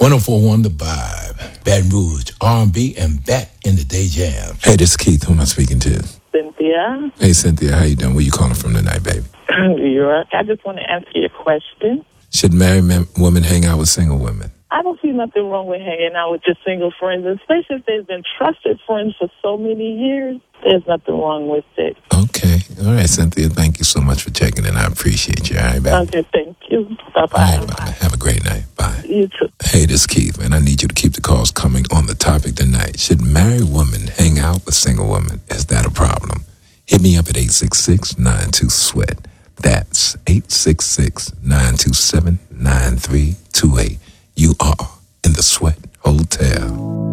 104.1 The Vibe, Baton Rouge, R&B, and back in the day jam. Hey, this is Keith. Who am I speaking to? Cynthia. Hey, Cynthia. How you doing? Where you calling from tonight, baby? New York. I just want to answer your question. Should married women hang out with single women? I don't see nothing wrong with hanging out with your single friends, especially if they've been trusted friends for so many years. There's nothing wrong with it. Okay. All right, Cynthia. Thank you so much for checking in. I appreciate you. All right, baby? Okay, thank you. Bye-bye. All right, bye. Have a great night. Bye. You too. Hey, this is Keith, and I need you to keep the calls coming on the topic tonight. Should married women hang out with single women? Is that a problem? Hit me up at 866-92-SWEAT. That's 866-927-9328. You are in the Sweat Hotel.